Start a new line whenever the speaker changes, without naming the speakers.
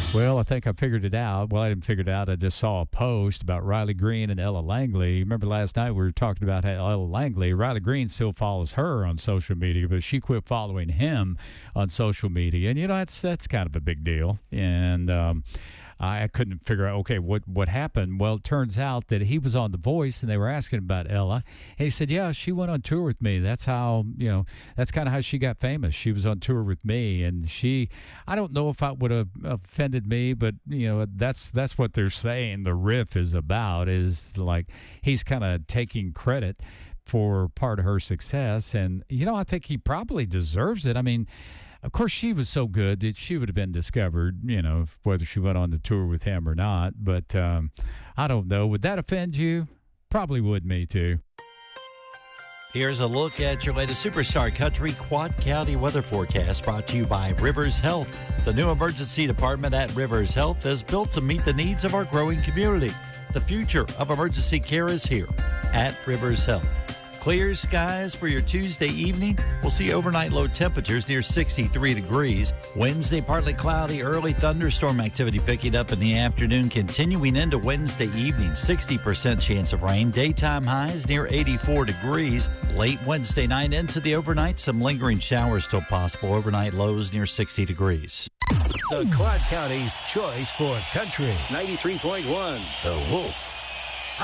Well, I think I figured it out. Well, I didn't figure it out. I just saw a post about Riley Green and Ella Langley. Remember last night we were talking about how Ella Langley, Riley Green still follows her on social media, but she quit following him on social media. And, you know, that's kind of a big deal. And I couldn't figure out, okay, what happened? Well, it turns out that he was on The Voice, and they were asking about Ella. And he said, yeah, she went on tour with me. That's how, you know, that's kind of how she got famous. She was on tour with me, and I don't know if I would have offended me, but, you know, that's what they're saying the riff is about, is like he's kind of taking credit for part of her success. And, you know, I think he probably deserves it. I mean, of course, she was so good that she would have been discovered, you know, whether she went on the tour with him or not. But I don't know. Would that offend you? Probably would me, too.
Here's a look at your latest Superstar Country Quad County weather forecast, brought to you by Rivers Health. The new emergency department at Rivers Health is built to meet the needs of our growing community. The future of emergency care is here at Rivers Health. Clear skies for your Tuesday evening. We'll see overnight low temperatures near 63 degrees. Wednesday, partly cloudy, early thunderstorm activity picking up in the afternoon, continuing into Wednesday evening. 60% chance of rain. Daytime highs near 84 degrees. Late Wednesday night into the overnight, some lingering showers still possible. Overnight lows near 60 degrees.
The Quad County's choice for country. 93.1 The Wolf.